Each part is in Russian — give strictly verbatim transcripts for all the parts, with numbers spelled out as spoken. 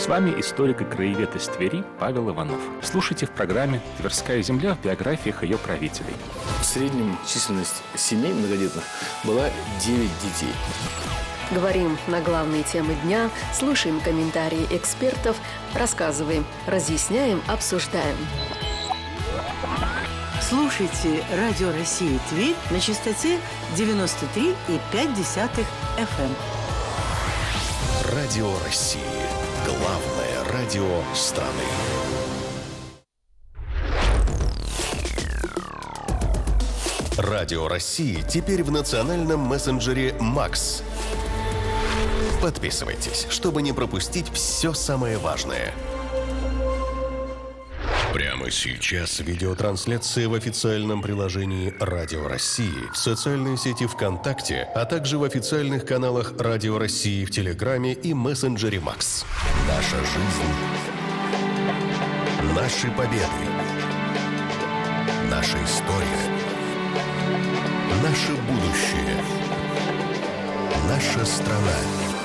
С вами историк и краевед из Твери Павел Иванов. Слушайте в программе «Тверская земля» в биографиях ее правителей. В среднем численность семей многодетных была девять детей. Говорим на главные темы дня, слушаем комментарии экспертов, рассказываем, разъясняем, обсуждаем. Слушайте Радио России Тверь на частоте девяносто три и пять десятых эф эм. Радио России. Главное радио страны. Радио России теперь в национальном мессенджере «Макс». Подписывайтесь, чтобы не пропустить все самое важное. Прямо сейчас видеотрансляция в официальном приложении «Радио России», в социальной сети ВКонтакте, а также в официальных каналах «Радио России» в Телеграме и мессенджере «Макс». Наша жизнь. Наши победы. Наша история. Наше будущее. Наша страна.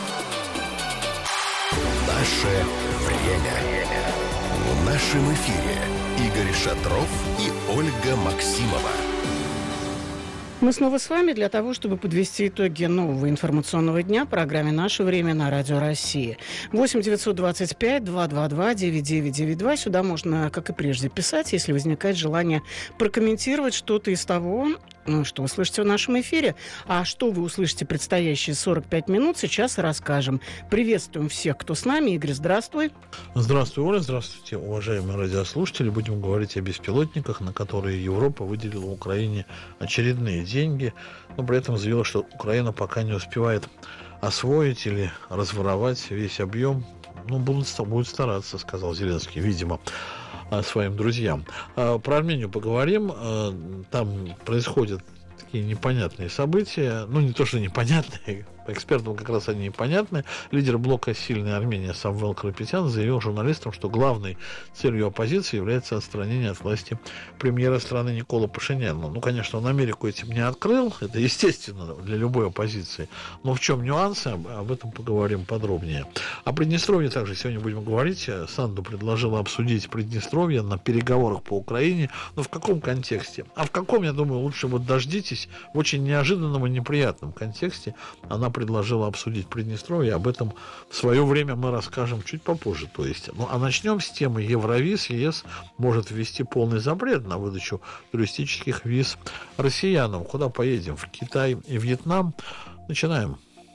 Наше время. В нашем эфире Игорь Шатров и Ольга Максимова. Мы снова с вами для того, чтобы подвести итоги нового информационного дня в программе «Наше время» на Радио России. восемь девятьсот двадцать пять двести двадцать два девяносто девять девяносто два. Сюда можно, как и прежде, писать, если возникает желание прокомментировать что-то из того, что вы слышите в нашем эфире. А что вы услышите предстоящие сорок пять минут, сейчас расскажем. Приветствуем всех, кто с нами. Игорь, здравствуй. Здравствуй, Оля. Здравствуйте, уважаемые радиослушатели. Будем говорить о беспилотниках, на которые Европа выделила Украине очередные деньги, но при этом заявила, что Украина пока не успевает освоить или разворовать весь объем. Ну, будут, будет стараться, сказал Зеленский, видимо, своим друзьям. Про Армению поговорим. Там происходят такие непонятные события. Ну, не то, что непонятные, по экспертам как раз они непонятны. Лидер блока «Сильная Армения» Самвел Карапетян заявил журналистам, что главной целью оппозиции является отстранение от власти премьера страны Никола Пашиняна. Ну, конечно, он Америку этим не открыл, это естественно для любой оппозиции. Но в чем нюансы, об этом поговорим подробнее. О Приднестровье также сегодня будем говорить. Санду предложила обсудить Приднестровье на переговорах по Украине. Но в каком контексте? А в каком, я думаю, лучше вот дождитесь, в очень неожиданном и неприятном контексте. Она предложила обсудить Приднестровье. Об этом в свое время мы расскажем чуть попозже. То есть, ну, а начнем с темы Евровиз. ЕС может ввести полный запрет на выдачу туристических виз россиянам. Куда поедем? В Китай и Вьетнам? Начинаем.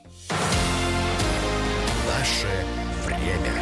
Наше время.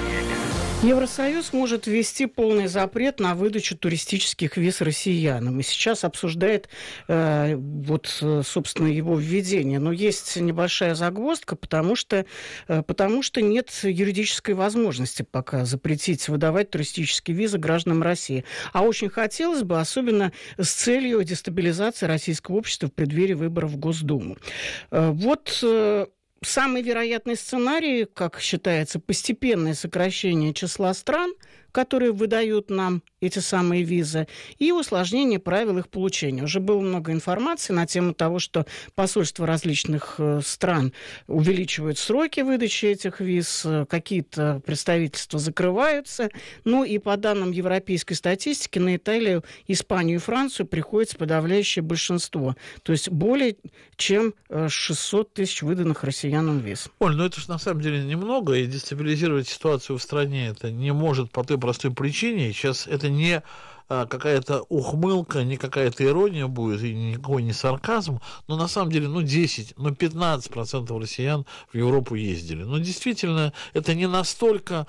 Евросоюз может ввести полный запрет на выдачу туристических виз россиянам. И сейчас обсуждает э, вот, собственно, его введение. Но есть небольшая загвоздка, потому что, э, потому что нет юридической возможности пока запретить выдавать туристические визы гражданам России. А очень хотелось бы, особенно с целью дестабилизации российского общества в преддверии выборов в Госдуму. Э, вот... Э, Самый вероятный сценарий, как считается, постепенное сокращение числа стран, которые выдают нам эти самые визы, и усложнение правил их получения. Уже было много информации на тему того, что посольства различных стран увеличивают сроки выдачи этих виз, какие-то представительства закрываются. Ну и по данным европейской статистики, на Италию, Испанию и Францию приходится подавляющее большинство. То есть более чем шестьсот тысяч выданных россиянам виз. Оль, ну это же на самом деле немного, и дестабилизировать ситуацию в стране это не может по той простой причине. Сейчас это не какая-то ухмылка, не какая-то ирония будет, и никакой не сарказм, но на самом деле, ну, десять, ну, пятнадцать процентов россиян в Европу ездили. Но действительно, это не настолько,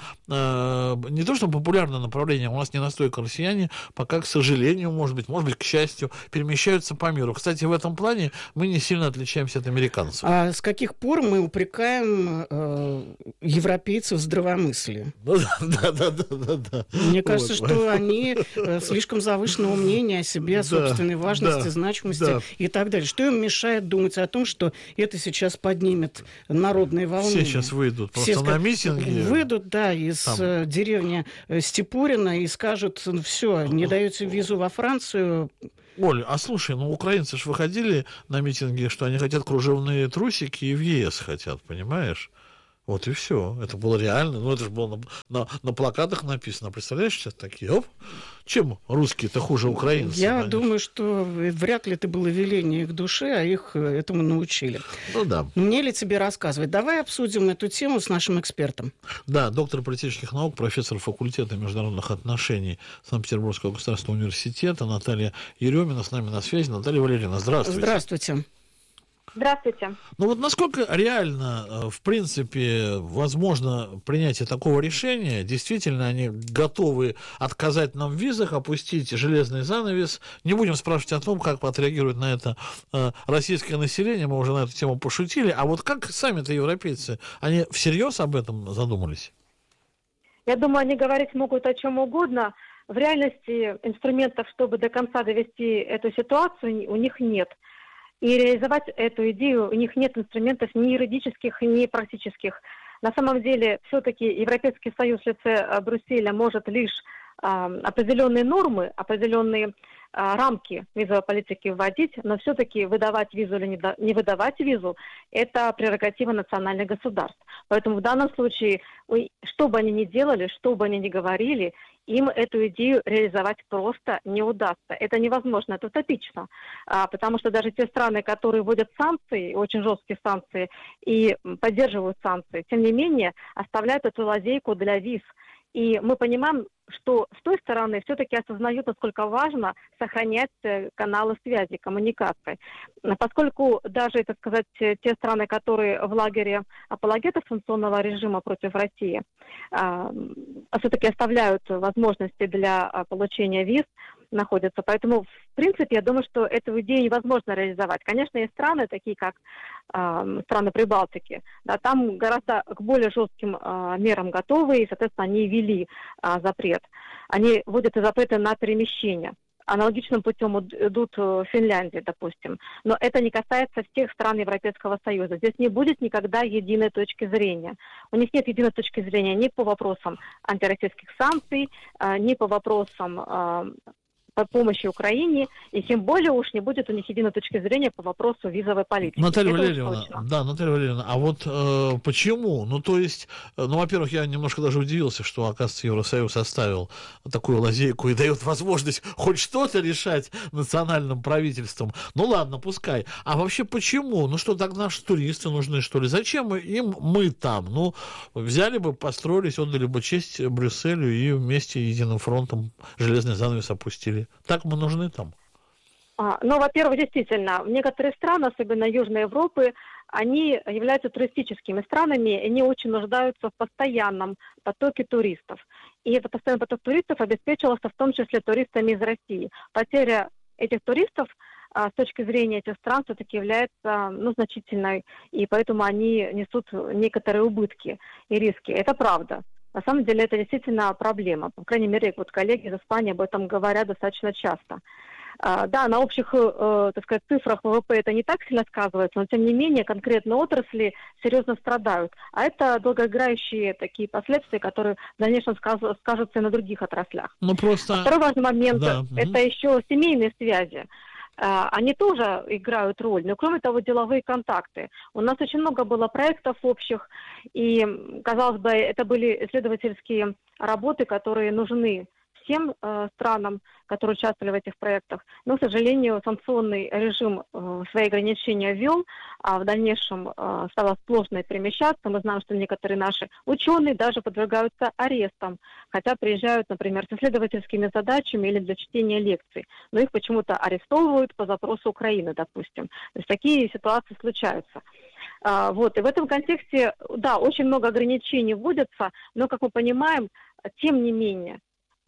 э, не то что популярное направление, у нас не настолько россияне, пока, к сожалению, может быть, может быть, к счастью, перемещаются по миру. Кстати, в этом плане мы не сильно отличаемся от американцев. А с каких пор мы упрекаем э, европейцев в здравомыслии? Да, да, да, да, да. Мне кажется, что они слишком завышенного мнения о себе, о собственной важности, да, значимости, да, и так далее. Что им мешает думать о том, что это сейчас поднимет народные волнения? Все сейчас выйдут просто Все на митинги. Выйдут, да, из там деревни Степурина и скажут: все, не даете визу во Францию. Оль, а слушай, ну украинцы же выходили на митинги, что они хотят кружевные трусики и в ЕС хотят, понимаешь? Вот и все. Это было реально. Ну, это же было на, на, на плакатах написано. Представляешь, сейчас такие, оп, чем русские-то хуже украинцев? Я они? думаю, что вряд ли это было веление их душе, а их этому научили. Ну да. Мне ли тебе рассказывать? Давай обсудим эту тему с нашим экспертом. Да, доктор политических наук, профессор факультета международных отношений Санкт-Петербургского государственного университета Наталья Еремина с нами на связи. Наталья Валерьевна, здравствуйте. Здравствуйте. Здравствуйте. Ну вот насколько реально, в принципе, возможно принятие такого решения? Действительно, они готовы отказать нам в визах, опустить железный занавес? Не будем спрашивать о том, как отреагирует на это российское население, мы уже на эту тему пошутили. А вот как сами-то европейцы, они всерьез об этом задумались? Я думаю, они говорить могут о чем угодно. В реальности инструментов, чтобы до конца довести эту ситуацию, у них нет. И реализовать эту идею у них нет инструментов ни юридических, ни практических. На самом деле, все-таки Европейский Союз в лице Брюсселя может лишь э, определенные нормы, определенные э, рамки визовой политики вводить, но все-таки выдавать визу или не, до, не выдавать визу – это прерогатива национальных государств. Поэтому в данном случае, что бы они ни делали, что бы они ни говорили, им эту идею реализовать просто не удастся. Это невозможно, это утопично. А, потому что даже те страны, которые вводят санкции, очень жесткие санкции, и поддерживают санкции, тем не менее оставляют эту лазейку для виз. И мы понимаем, что с той стороны все-таки осознают, насколько важно сохранять каналы связи, коммуникации. Поскольку даже, так сказать, те страны, которые в лагере апологетов санкционного режима против России, все-таки оставляют возможности для получения виз, находятся. Поэтому, в принципе, я думаю, что эту идею невозможно реализовать. Конечно, есть страны, такие как э, страны Прибалтики, да, там гораздо к более жестким э, мерам готовы, и, соответственно, они ввели э, запрет. Они вводят запреты на перемещение. Аналогичным путем идут в Финляндии, допустим. Но это не касается всех стран Европейского Союза. Здесь не будет никогда единой точки зрения. У них нет единой точки зрения ни по вопросам антироссийских санкций, ни по вопросам по помощи Украине, и тем более уж не будет у них единой точки зрения по вопросу визовой политики. Наталья Это Валерьевна, да, Наталья Валерьевна, а вот э, почему? Ну, то есть, ну, во-первых, я немножко даже удивился, что, оказывается, Евросоюз оставил такую лазейку и дает возможность хоть что-то решать национальным правительством. Ну, ладно, пускай. А вообще почему? Ну, что, так наши туристы нужны, что ли? Зачем им мы там? Ну, взяли бы, построились, отдали бы честь Брюсселю и вместе единым фронтом железный занавес опустили. Так мы нужны там? А, ну, во-первых, действительно, некоторые страны, особенно Южной Европы, они являются туристическими странами, и они очень нуждаются в постоянном потоке туристов. И этот постоянный поток туристов обеспечивался в том числе туристами из России. Потеря этих туристов а, с точки зрения этих стран все-таки является ну, значительной, и поэтому они несут некоторые убытки и риски. Это правда. На самом деле это действительно проблема. По крайней мере, вот коллеги из Испании об этом говорят достаточно часто. А, да, на общих, э, так сказать, цифрах ВВП это не так сильно сказывается, но тем не менее конкретно отрасли серьезно страдают. А это долгоиграющие такие последствия, которые в дальнейшем сказ- скажутся и на других отраслях. Ну, просто... А второй важный момент да. – это угу. еще семейные связи. Они тоже играют роль, но кроме того, деловые контакты. У нас очень много было проектов общих, и, казалось бы, это были исследовательские работы, которые нужны всем э, странам, которые участвовали в этих проектах. Но, к сожалению, санкционный режим э, свои ограничения ввел, а в дальнейшем э, стало сложно перемещаться. Мы знаем, что некоторые наши ученые даже подвергаются арестам, хотя приезжают, например, с исследовательскими задачами или для чтения лекций. Но их почему-то арестовывают по запросу Украины, допустим. То есть такие ситуации случаются. А, вот. И в этом контексте, да, очень много ограничений вводятся, но, как мы понимаем, тем не менее,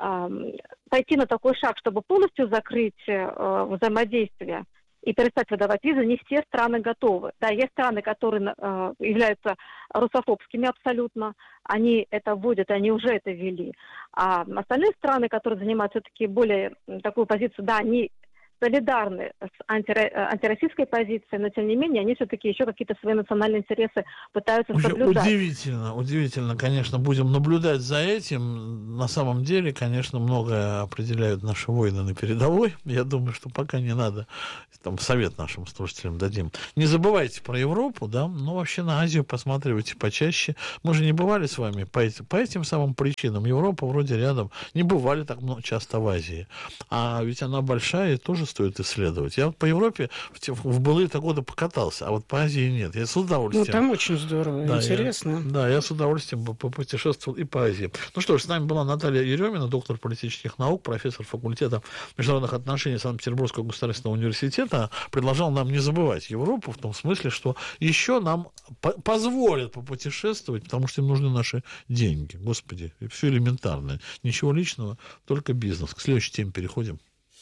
пойти на такой шаг, чтобы полностью закрыть э, взаимодействие и перестать выдавать визы, не все страны готовы. Да, есть страны, которые э, являются русофобскими абсолютно, они это вводят, они уже это ввели. А остальные страны, которые занимают все-таки более такую позицию, да, они солидарны с анти- антироссийской позицией, но тем не менее они все-таки еще какие-то свои национальные интересы пытаются Очень соблюдать. Удивительно, удивительно, конечно, будем наблюдать за этим. На самом деле, конечно, многое определяют наши воины на передовой. Я думаю, что пока не надо, там, совет нашим слушателям дадим. Не забывайте про Европу, да, но вообще на Азию посматривайте почаще. Мы же не бывали с вами по этим, по этим самым причинам. Европа вроде рядом, не бывали так много, часто в Азии. А ведь она большая и тоже стоит исследовать. Я вот по Европе в, те, в былые-то годы покатался, а вот по Азии нет. Я с удовольствием. Ну, там очень здорово, да, интересно. Я, да, я с удовольствием попутешествовал и по Азии. Ну что ж, с нами была Наталья Еремина, доктор политических наук, профессор факультета международных отношений Санкт-Петербургского государственного университета. Предложал нам не забывать Европу в том смысле, что еще нам по- позволят попутешествовать, потому что им нужны наши деньги. Господи, все элементарно. Ничего личного, только бизнес. К следующей теме переходим.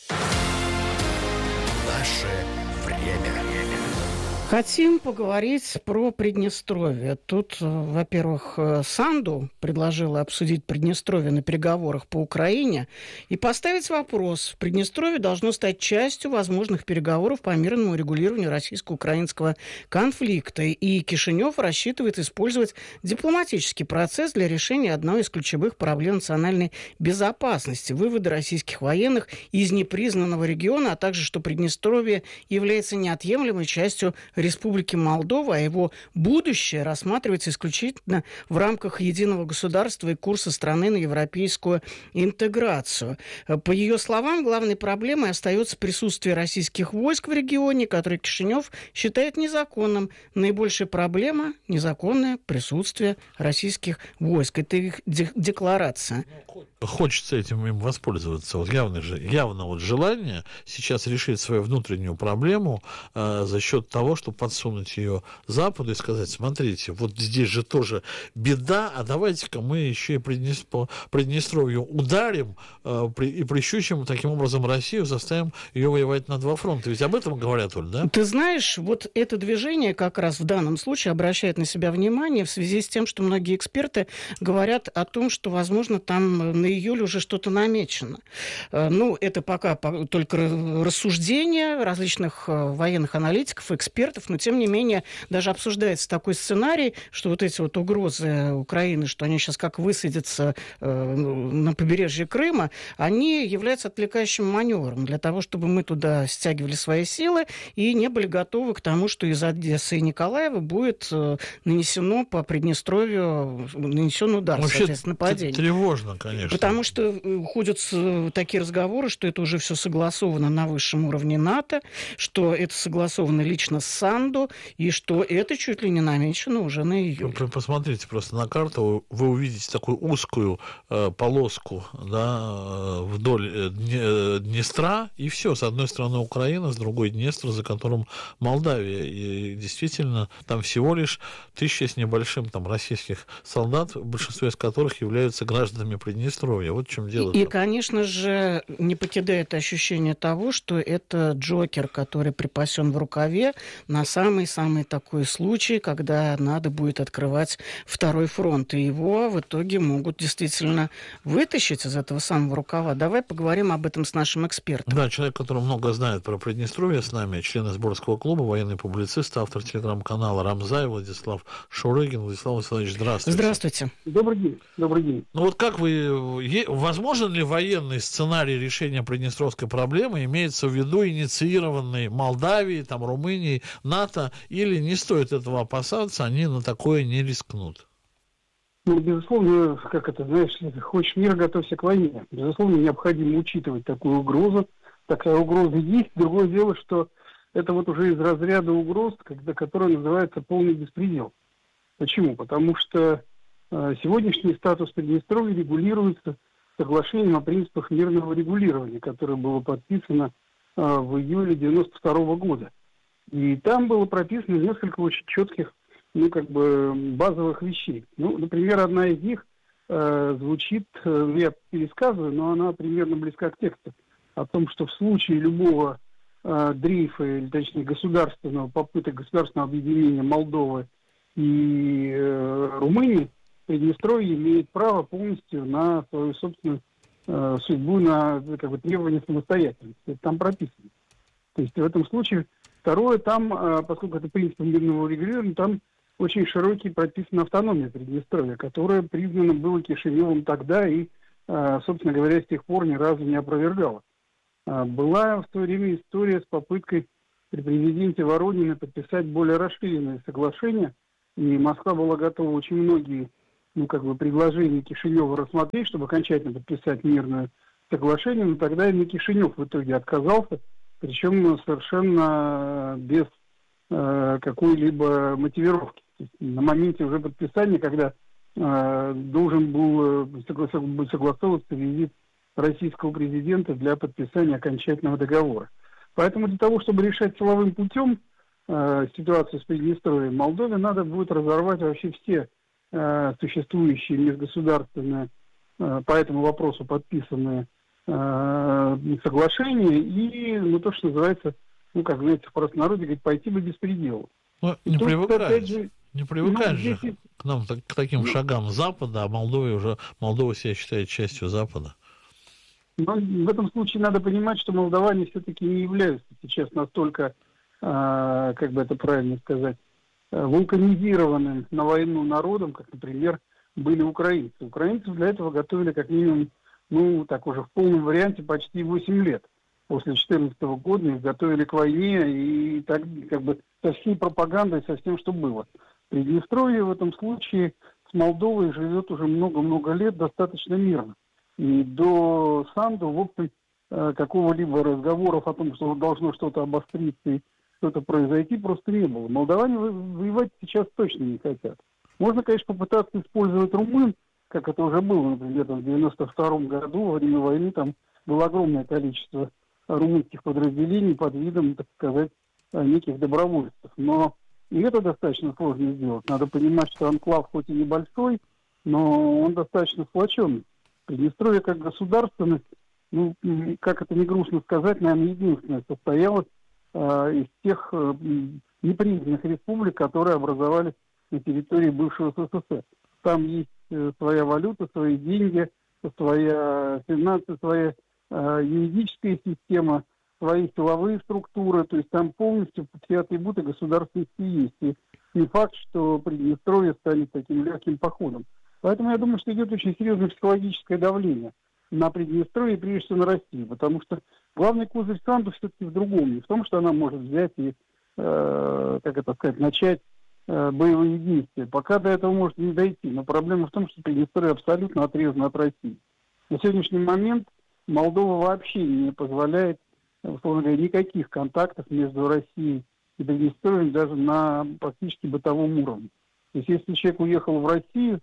Наше время. Хотим поговорить про Приднестровье. Тут, во-первых, Санду предложила обсудить Приднестровье на переговорах по Украине и поставить вопрос: Приднестровье должно стать частью возможных переговоров по мирному урегулированию российско-украинского конфликта. И Кишинев рассчитывает использовать дипломатический процесс для решения одной из ключевых проблем национальной безопасности: вывода российских военных из непризнанного региона, а также что Приднестровье является неотъемлемой частью Республики Молдова, а его будущее рассматривается исключительно в рамках единого государства и курса страны на европейскую интеграцию. По ее словам, главной проблемой остается присутствие российских войск в регионе, которое Кишинев считает незаконным. Наибольшая проблема – незаконное присутствие российских войск. Это их декларация. Хочется этим им воспользоваться. Вот явно, же, явно вот желание сейчас решить свою внутреннюю проблему э, за счет того, чтобы подсунуть ее Западу и сказать: смотрите, вот здесь же тоже беда, а давайте-ка мы еще и Приднест... по Приднестровью ударим э, при... и прищучим таким образом Россию, заставим ее воевать на два фронта. Ведь об этом говорят, Оль, да? Ты знаешь, вот это движение как раз в данном случае обращает на себя внимание в связи с тем, что многие эксперты говорят о том, что, возможно, там на июль уже что-то намечено. Ну, это пока только рассуждения различных военных аналитиков, экспертов, но, тем не менее, даже обсуждается такой сценарий, что вот эти вот угрозы Украины, что они сейчас как высадятся на побережье Крыма, они являются отвлекающим маневром для того, чтобы мы туда стягивали свои силы и не были готовы к тому, что из Одессы и Николаева будет нанесено по Приднестровью, нанесен удар, вообще, соответственно, нападение. Тревожно, конечно. Потому что ходят такие разговоры, что это уже все согласовано на высшем уровне НАТО, что это согласовано лично с Санду, и что это чуть ли не намечено уже на июль. Посмотрите просто на карту, вы увидите такую узкую э, полоску, да, вдоль э, Днестра, и все. С одной стороны Украина, с другой Днестр, за которым Молдавия. И действительно, там всего лишь тысяча с небольшим там российских солдат, большинство из которых являются гражданами Приднестровья. Вот в чем дело. И, и, конечно же, не покидает ощущение того, что это Джокер, который припасен в рукаве на самый-самый такой случай, когда надо будет открывать второй фронт. И его в итоге могут действительно вытащить из этого самого рукава. Давай поговорим об этом с нашим экспертом. Да, человек, который много знает про Приднестровье, с нами, член Сборского клуба, военный публицист, автор телеграм-канала «Рамзай» Владислав Шурыгин. Владислав Владиславович, здравствуйте. Здравствуйте. Добрый день. Добрый день. Ну вот как вы... Возможен ли военный сценарий решения приднестровской проблемы, имеется в виду инициированный Молдавией, там, Румынией, НАТО, или не стоит этого опасаться, они на такое не рискнут? Ну, безусловно, как это, знаешь, хочешь мира, готовься к войне. Безусловно, необходимо учитывать такую угрозу. Такая угроза есть. Другое дело, что это вот уже из разряда угроз, когда, которая называется полный беспредел. Почему? Потому что э, сегодняшний статус Приднестровья регулируется соглашением о принципах мирного регулирования, которое было подписано э, в июле девяносто второго года. И там было прописано несколько очень четких, ну, как бы, базовых вещей. Ну, например, одна из них э, звучит, э, я пересказываю, но она примерно близка к тексту, о том, что в случае любого э, дрейфа, или точнее государственного, попыток государственного объединения Молдовы и э, Румынии, Приднестровье имеет право полностью на свою собственную э, судьбу, на как бы, требование самостоятельности. Это там прописано. То есть в этом случае. Второе, там, поскольку это принцип мирного регулирования, там очень широкий прописана автономия Приднестровья, которая признана была Кишиневым тогда и, собственно говоря, с тех пор ни разу не опровергала. Была в то время история с попыткой при президенте Воронине подписать более расширенное соглашение, и Москва была готова очень многие, ну, как бы, предложения Кишинева рассмотреть, чтобы окончательно подписать мирное соглашение, но тогда именно Кишинев в итоге отказался, причем совершенно без э, какой-либо мотивировки. То есть на моменте уже подписания, когда э, должен был согласовываться согласовываться визит российского президента для подписания окончательного договора. Поэтому для того, чтобы решать силовым путем э, ситуацию с Приднестровьем, Молдове надо будет разорвать вообще все э, существующие межгосударственные э, по этому вопросу подписанные соглашение и, ну, то, что называется, ну, как знаете, в простонародье, говорит, пойти бы беспределу. Ну, не привыкать, же, не привыкать ну, же здесь... к нам, так, к таким ну, шагам Запада, а Молдова уже, Молдова себя считает частью Запада. Но в этом случае надо понимать, что молдаване все-таки не являются сейчас настолько, э, как бы это правильно сказать, вулканизированным на войну народом, как, например, были украинцы. Украинцев для этого готовили как минимум, ну, так уже в полном варианте почти восемь лет. После две тысячи четырнадцатого года их готовили к войне и так, как бы, со всей пропагандой, со всем, что было. Приднестровье в этом случае с Молдовой живет уже много-много лет достаточно мирно. И до Санду, в общем, какого-либо разговоров о том, что должно что-то обостриться и что-то произойти, просто не было. Молдаване воевать сейчас точно не хотят. Можно, конечно, попытаться использовать румын, как это уже было, например, в девяносто втором году, во время войны, там было огромное количество румынских подразделений под видом, так сказать, неких добровольцев. Но и это достаточно сложно сделать. Надо понимать, что анклав хоть и небольшой, но он достаточно сплоченный. Приднестровье как государственность, ну, как это не грустно сказать, наверное, единственное, состоялось э, из тех э, непризнанных республик, которые образовались на территории бывшего СССР. Там есть своя валюта, свои деньги, своя финансы, своя э, юридическая система, свои силовые структуры, то есть там полностью все атрибуты государственности есть. И не факт, что Приднестровье станет таким легким походом. Поэтому я думаю, что идет очень серьезное психологическое давление на Приднестровье, прежде всего на Россию, потому что главный козырь Санду все-таки в другом, не в том, что она может взять и, э, как это сказать, начать боевые действия. Пока до этого может не дойти. Но проблема в том, что Приднестровье абсолютно отрезано от России. На сегодняшний момент Молдова вообще не позволяет, условно говоря, никаких контактов между Россией и Приднестровьем даже на практически бытовом уровне. То есть если человек уехал в Россию,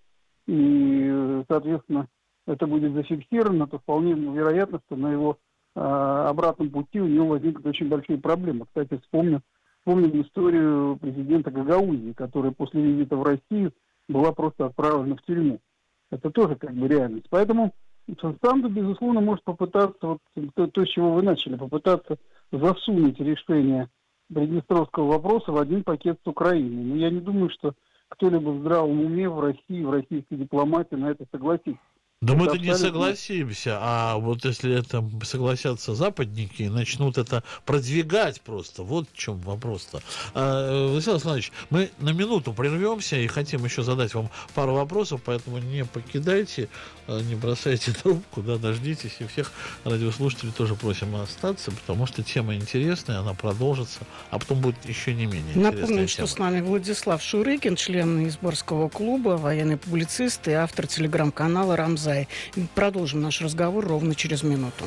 и, соответственно, это будет зафиксировано, то вполне вероятно, что на его э, обратном пути у него возникнут очень большие проблемы. Кстати, вспомню, Вспомним историю президента Гагаузии, которая после визита в Россию была просто отправлена в тюрьму. Это тоже как бы реальность. Поэтому Санду, безусловно, может попытаться, вот то, то, с чего вы начали, попытаться засунуть решение приднестровского вопроса в один пакет с Украиной. Но я не думаю, что кто-либо в здравом уме в России, в российской дипломатии на это согласится. Да мы-то не согласимся, а вот если это согласятся западники и начнут это продвигать просто, вот в чем вопрос-то. А, Владислав Александрович, мы на минуту прервемся и хотим еще задать вам пару вопросов, поэтому не покидайте, не бросайте трубку, да, дождитесь, и всех радиослушателей тоже просим остаться, потому что тема интересная, она продолжится, а потом будет еще не менее интересная. Напомню, что с нами Владислав Шурыгин, член Изборского клуба, военный публицист и автор телеграм-канала «Рамзай». Продолжим наш разговор ровно через минуту.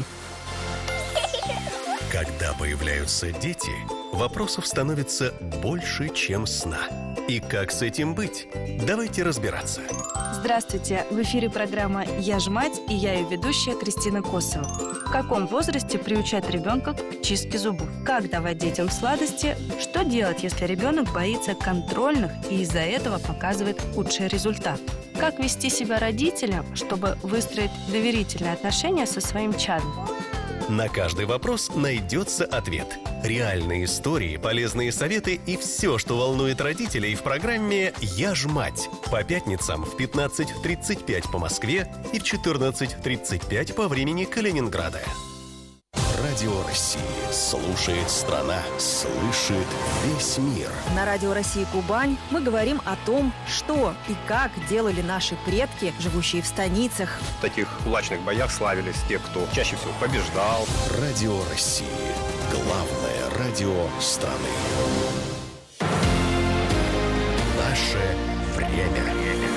Когда появляются дети, вопросов становится больше, чем сна. И как с этим быть? Давайте разбираться. Здравствуйте! В эфире программа «Я ж мать» и я ее ведущая Кристина Косова. В каком возрасте приучать ребенка к чистке зубов? Как давать детям сладости? Что делать, если ребенок боится контрольных и из-за этого показывает худший результат? Как вести себя родителям, чтобы выстроить доверительные отношения со своим чадом? На каждый вопрос найдется ответ. Реальные истории, полезные советы и все, что волнует родителей в программе «Я ж мать». По пятницам в пятнадцать тридцать пять по Москве и в четырнадцать тридцать пять по времени Калининграда. Радио России. Слушает страна. Слышит весь мир. На Радио России Кубань мы говорим о том, что и как делали наши предки, живущие в станицах. В таких кулачных боях славились те, кто чаще всего побеждал. Радио России. Главное радио страны. Наше время.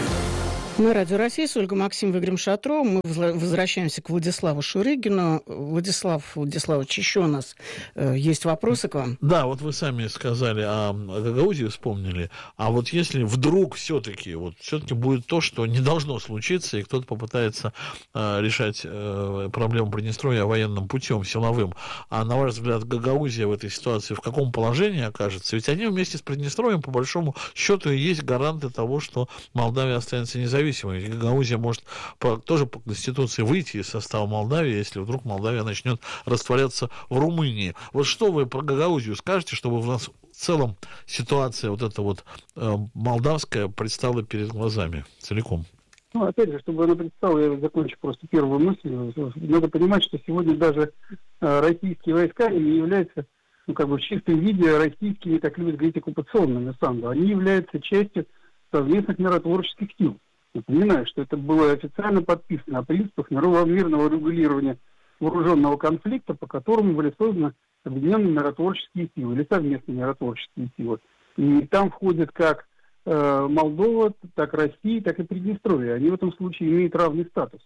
На Радио России с Ольгой Максимовой, Игорем Шатровым мы возвращаемся к Владиславу Шурыгину. Владислав Владиславович, еще у нас э, есть вопросы к вам. Да, вот вы сами сказали о Гагаузии, вспомнили. А вот если вдруг все-таки вот, все-таки будет то, что не должно случиться, и кто-то попытается э, решать э, проблему Приднестровья военным путем, силовым, а на ваш взгляд, Гагаузия в этой ситуации в каком положении окажется? Ведь они вместе с Приднестровьем, по большому счету, и есть гаранты того, что Молдавия останется независимой. Гагаузия может по, тоже по Конституции выйти из состава Молдавии, если вдруг Молдавия начнет растворяться в Румынии. Вот что вы про Гагаузию скажете, чтобы у нас в целом ситуация вот эта вот э, молдавская предстала перед глазами целиком? Ну, опять же, чтобы она предстала, я закончу просто первую мысль. Надо понимать, что сегодня даже э, российские войска не являются, ну, как бы в чистом виде российскими, как любят говорить, оккупационными санду. Они являются частью совместных миротворческих сил. Напоминаю, что это было официально подписано о принципах мирного регулирования вооруженного конфликта, по которому были созданы объединенные миротворческие силы или совместные миротворческие силы. И там входят как э, Молдова, так Россия, так и Приднестровье. Они в этом случае имеют равный статус.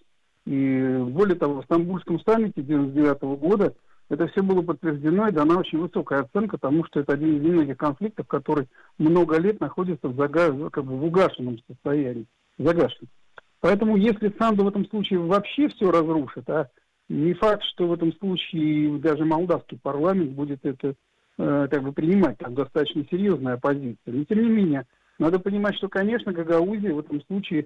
И более того, в Стамбульском саммите девяносто девятого года это все было подтверждено и дана очень высокая оценка тому, что это один из немногих конфликтов, который много лет находится в, зага... как бы в угашенном состоянии. Загашен. Поэтому если Санду в этом случае вообще все разрушит, а не факт, что в этом случае даже молдавский парламент будет это э, как бы принимать, там достаточно серьезная оппозиция. Но тем не менее, надо понимать, что, конечно, Гагаузия в этом случае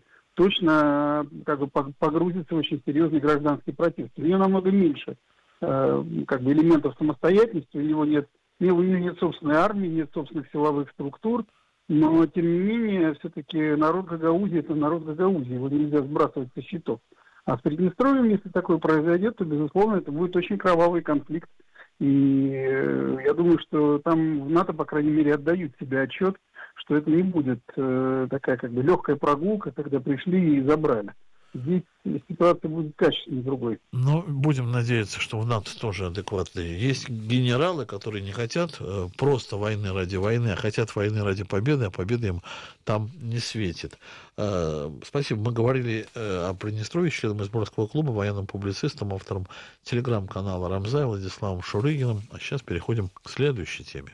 точно как бы погрузится в очень серьезный гражданский протест. У нее намного меньше э, как бы элементов самостоятельности, у него нет, у него нет собственной армии, нет собственных силовых структур. Но, тем не менее, все-таки народ Гагаузии – это народ Гагаузии, его нельзя сбрасывать со счетов. А с Приднестровьем, если такое произойдет, то, безусловно, это будет очень кровавый конфликт. И я думаю, что там в НАТО, по крайней мере, отдают себе отчет, что это не будет э, такая как бы легкая прогулка, когда пришли и забрали. Здесь ситуация будет качественно другой. Но будем надеяться, что в НАТО тоже адекватные. Есть генералы, которые не хотят э, просто войны ради войны, а хотят войны ради победы, а победа им там не светит. Э, спасибо. Мы говорили э, о Приднестровье с членом изборского клуба, военным публицистом, автором телеграм-канала «Рамзай» Владиславом Шурыгиным. А сейчас переходим к следующей теме.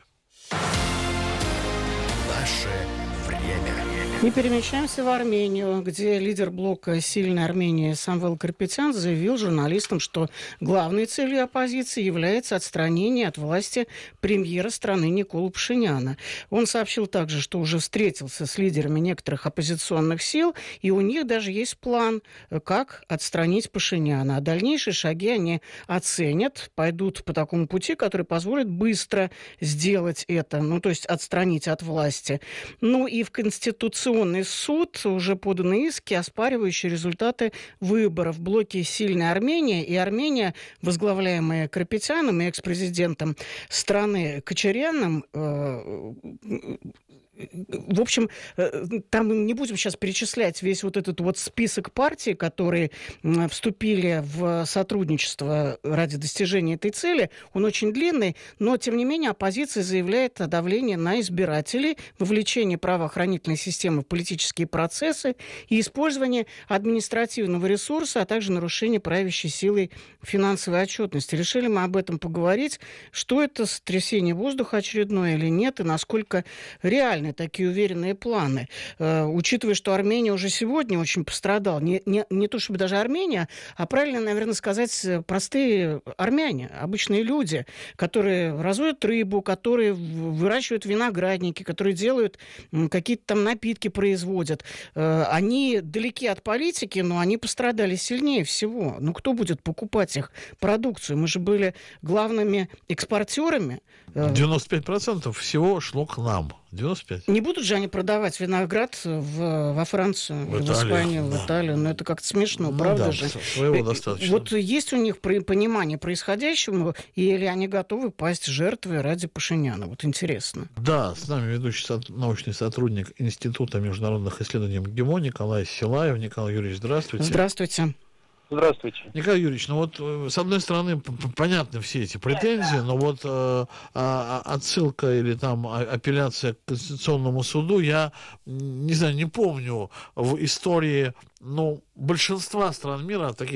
Наше время. И перемещаемся в Армению, где лидер блока «Сильная Армения» Самвел Карапетян заявил журналистам, что главной целью оппозиции является отстранение от власти премьера страны Николы Пашиняна. Он сообщил также, что уже встретился с лидерами некоторых оппозиционных сил, и у них даже есть план, как отстранить Пашиняна. А дальнейшие шаги они оценят, пойдут по такому пути, который позволит быстро сделать это, ну, то есть отстранить от власти. Ну и в Конституционном суд уже поданы иски, оспаривающие результаты выборов. В блоке «Сильная Армения» и Армения, возглавляемая Карапетяном и экс-президентом страны Кочаряном, э- в общем, там не будем сейчас перечислять весь вот этот вот список партий, которые вступили в сотрудничество ради достижения этой цели. Он очень длинный, но, тем не менее, оппозиция заявляет о давлении на избирателей, вовлечении правоохранительной системы в политические процессы и использовании административного ресурса, а также нарушении правящей силой финансовой отчетности. Решили мы об этом поговорить. Что это, сотрясение воздуха очередное или нет, и насколько реально такие уверенные планы, э, учитывая, что Армения уже сегодня очень пострадала. Не, не, не то чтобы даже Армения, а правильно, наверное, сказать, простые армяне, обычные люди, которые разводят рыбу, которые выращивают виноградники, которые делают какие-то там напитки, производят. Э, они далеки от политики, но они пострадали сильнее всего. Ну, кто будет покупать их продукцию? Мы же были главными экспортерами. девяносто пять процентов всего шло к нам. девяносто пять? Не будут же они продавать виноград в, во Францию, в, в Испанию, да. в Италию? Ну, это как-то смешно, ну, правда да, же? Своего достаточно. Вот есть у них понимание происходящего, или они готовы пасть жертвой ради Пашиняна? Вот интересно. Да, с нами ведущий со- научный сотрудник Института международных исследований МГИМО Николай Силаев. Николай Юрьевич, здравствуйте. Здравствуйте. Здравствуйте. Николай Юрьевич, ну вот с одной стороны понятны все эти претензии, но вот э, э, отсылка или там апелляция к Конституционному суду, я не знаю, не помню в истории, ну, большинства стран мира таких